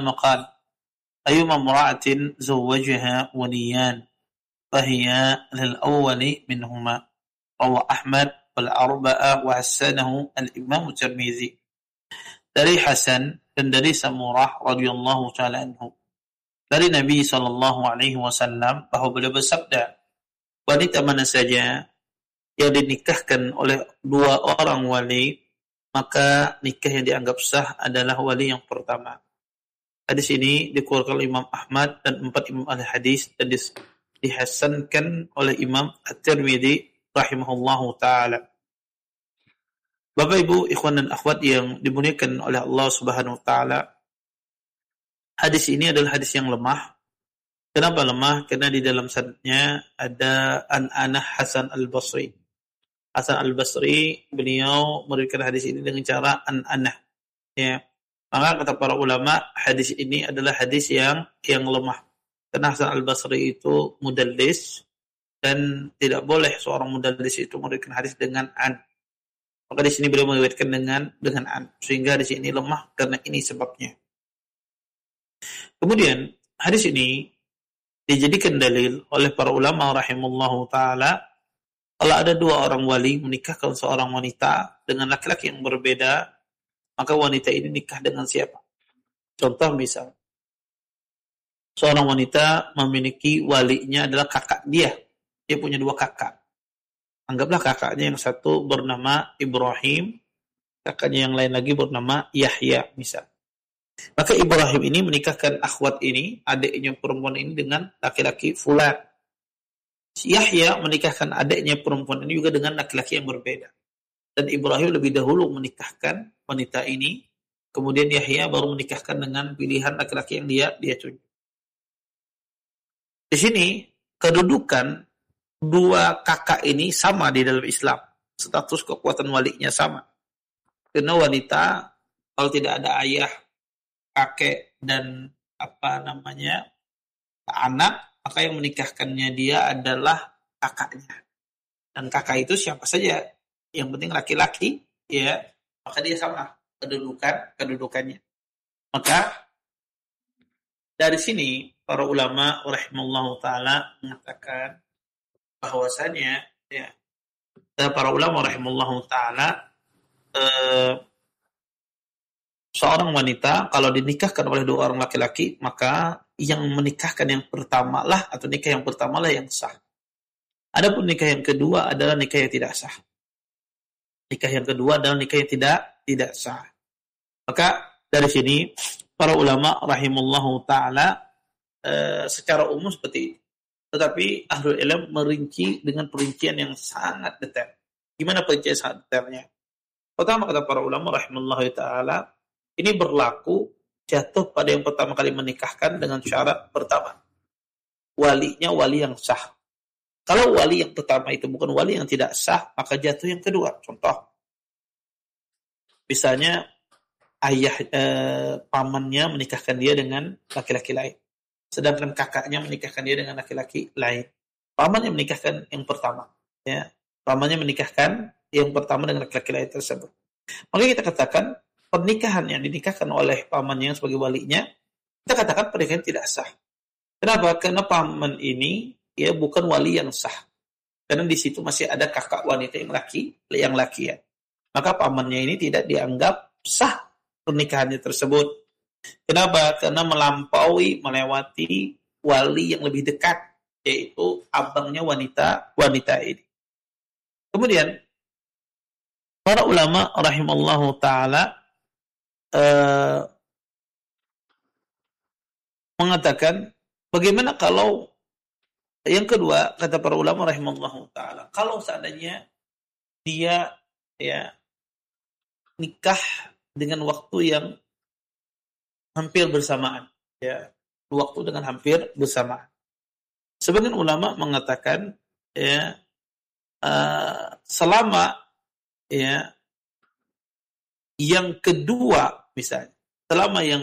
وسلم قال أيما امرأة زوجها وليان فهي للأول منهما رواه أحمد والأربعة وحسنه الإمام الترمذي. Dari Hasan dan dari Samurah radhiyallahu taala anhu, dari Nabi sallallahu alaihi wasallam bahwa beliau bersabda, wanita mana saja yang dinikahkan oleh dua orang wali, maka nikah yang dianggap sah adalah wali yang pertama. Hadis ini dikeluarkan oleh Imam Ahmad dan 4 imam ahli hadis dan dihasankan oleh Imam At-Tirmidzi rahimahullahu taala. Bapak Ibu, ikhwan dan akhwat yang dimuliakan oleh Allah Subhanahu wa taala, hadis ini adalah hadis yang lemah. Kenapa lemah? Karena di dalam sanadnya ada An-Anah Hasan Al-Basri. Hasan Al-Basri, beliau meriwayatkan hadis ini dengan cara An-Anah. Ya. Maka kata para ulama, hadis ini adalah hadis yang lemah. Karena Hasan Al-Basri itu mudallis dan tidak boleh seorang mudallis itu meriwayatkan hadis dengan an. Maka di sini beliau meriwayatkan dengan an, sehingga hadis ini lemah karena ini sebabnya. Kemudian hadis ini dijadikan dalil oleh para ulama rahimahullahu taala kalau ada dua orang wali menikahkan seorang wanita dengan laki-laki yang berbeda, maka wanita ini nikah dengan siapa? Contoh misal, seorang wanita memiliki walinya adalah kakak dia. Dia punya dua kakak. Anggaplah kakaknya yang satu bernama Ibrahim, kakaknya yang lain lagi bernama Yahya misal. Maka Ibrahim ini menikahkan akhwat ini, adiknya perempuan ini dengan laki-laki fulan. Yahya menikahkan adiknya perempuan ini juga dengan laki-laki yang berbeda. Dan Ibrahim lebih dahulu menikahkan wanita ini, kemudian Yahya baru menikahkan dengan pilihan laki-laki yang dia tunjuk. Di sini kedudukan dua kakak ini sama di dalam Islam. Status kekuatan walinya sama. Karena wanita kalau tidak ada ayah, kakek dan anak, maka yang menikahkannya dia adalah kakaknya. Dan kakak itu siapa saja, yang penting laki-laki, ya, maka dia sama kedudukannya. Maka dari sini para ulama rahimahullahu taala mengatakan bahwasanya ya, para ulama rahimahullahu taala seorang wanita kalau dinikahkan oleh dua orang laki-laki, maka yang menikahkan yang pertama lah atau nikah yang pertama lah yang sah. Adapun nikah yang kedua adalah nikah yang tidak sah. Nikah yang kedua adalah nikah yang tidak sah. Maka dari sini para ulama rahimahullahu taala secara umum seperti itu. Tetapi ahlul ilm merinci dengan perincian yang sangat detail. Gimana perincian sangat detailnya? Pertama kata para ulama rahimahullahu taala, ini berlaku jatuh pada yang pertama kali menikahkan dengan syarat pertama. Walinya wali yang sah. Kalau wali yang pertama itu bukan wali yang tidak sah, maka jatuh yang kedua. Contoh, misalnya ayah pamannya menikahkan dia dengan laki-laki lain, sedangkan kakaknya menikahkan dia dengan laki-laki lain. Pamannya menikahkan yang pertama, ya. Pamannya menikahkan yang pertama dengan laki-laki lain tersebut. Maka kita katakan pernikahan yang dinikahkan oleh pamannya sebagai walinya, kita katakan pernikahan tidak sah. Kenapa? Karena paman ini ya bukan wali yang sah. Karena di situ masih ada kakak wanita yang laki ya. Maka pamannya ini tidak dianggap sah pernikahannya tersebut. Kenapa? Karena melewati wali yang lebih dekat, yaitu abangnya wanita ini. Kemudian para ulama rahimallahu taala mengatakan bagaimana kalau yang kedua, kata para ulama rahimallahu taala, kalau seandainya dia ya nikah dengan waktu yang hampir bersamaan, ya, waktu dengan hampir bersamaan. Sebagian ulama mengatakan ya selama ya yang kedua misalnya, selama yang